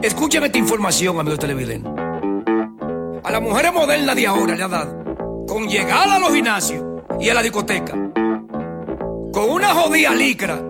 Escuchen esta información, amigos televidentes. A las mujeres modernas de ahora le ha dado con llegar a los gimnasios y a la discoteca con una jodida licra